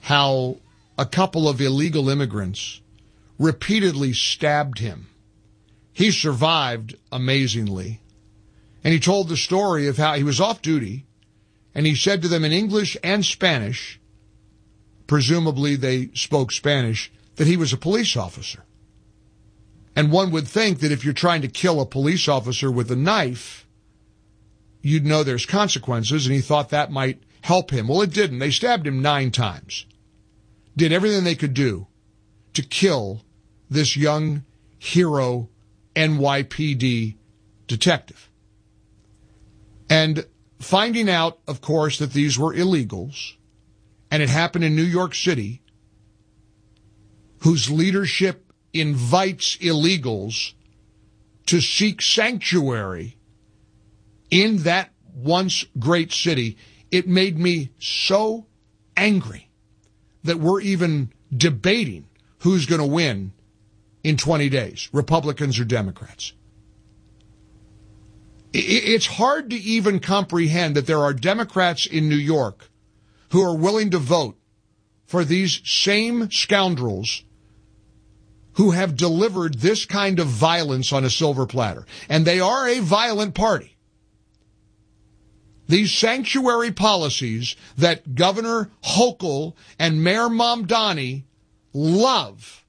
how a couple of illegal immigrants repeatedly stabbed him. He survived amazingly. And he told the story of how he was off duty, and he said to them in English and Spanish, presumably they spoke Spanish, that he was a police officer. And one would think that if you're trying to kill a police officer with a knife, you'd know there's consequences, and he thought that might help him. Well, it didn't. They stabbed him 9 times. Did everything they could do to kill this young hero NYPD detective. And finding out, of course, that these were illegals, and it happened in New York City, whose leadership invites illegals to seek sanctuary in that once great city, it made me so angry that we're even debating who's going to win in 20 days, Republicans or Democrats. It's hard to even comprehend that there are Democrats in New York who are willing to vote for these same scoundrels who have delivered this kind of violence on a silver platter. And they are a violent party. These sanctuary policies that Governor Hochul and Mayor Mamdani love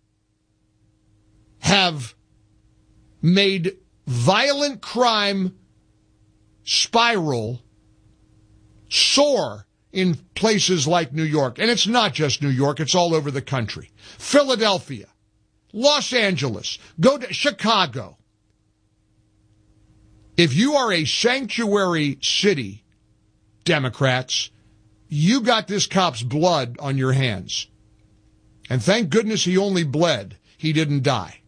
have made violent crime spiral soar in places like New York. And it's not just New York, it's all over the country. Philadelphia, Los Angeles, go to Chicago. If you are a sanctuary city, Democrats, you got this cop's blood on your hands. And thank goodness he only bled. He didn't die.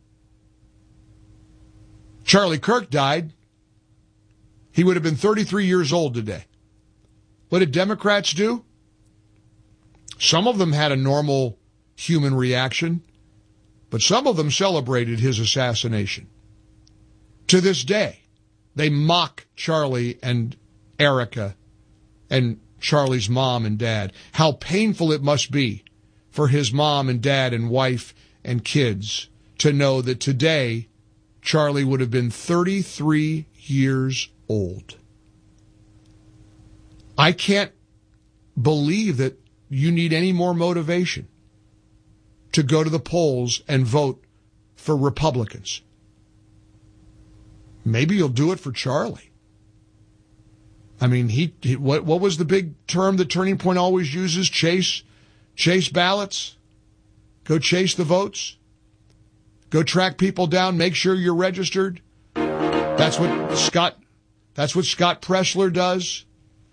Charlie Kirk died. He would have been 33 years old today. What did Democrats do? Some of them had a normal human reaction, but some of them celebrated his assassination. To this day, they mock Charlie and Erica and Charlie's mom and dad. How painful it must be for his mom and dad and wife and kids to know that today Charlie would have been 33 years old. I can't believe that you need any more motivation to go to the polls and vote for Republicans. Maybe you'll do it for Charlie. I mean, what was the big term that Turning Point always uses? Chase ballots? Go chase the votes? Go track people down, make sure you're registered? That's what Scott Pressler does.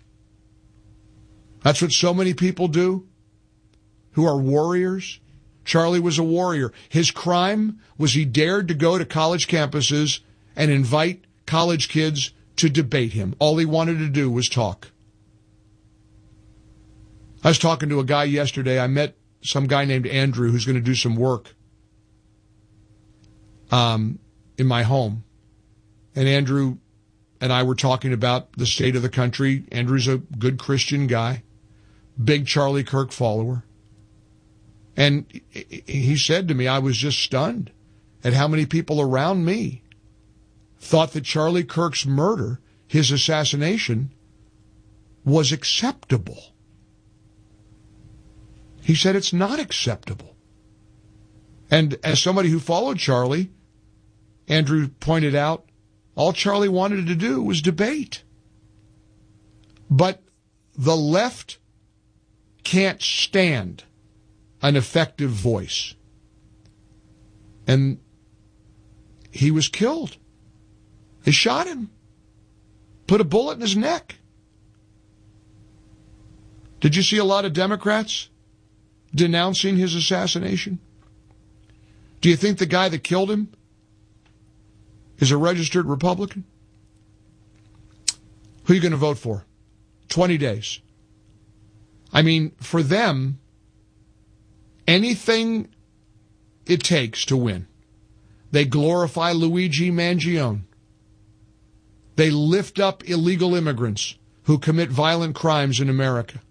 That's what so many people do who are warriors. Charlie was a warrior. His crime was he dared to go to college campuses and invite college kids to debate him. All he wanted to do was talk. I was talking to a guy yesterday. I met some guy named Andrew who's going to do some work in my home. And Andrew and I were talking about the state of the country. Andrew's a good Christian guy, big Charlie Kirk follower. And he said to me, I was just stunned at how many people around me thought that Charlie Kirk's murder, his assassination, was acceptable. He said it's not acceptable. And as somebody who followed Charlie, Andrew pointed out, all Charlie wanted to do was debate. But the left can't stand an effective voice. And he was killed. They shot him. Put a bullet in his neck. Did you see a lot of Democrats denouncing his assassination? Do you think the guy that killed him is a registered Republican? Who are you going to vote for? 20 days. I mean, for them, anything it takes to win. They glorify Luigi Mangione. They lift up illegal immigrants who commit violent crimes in America.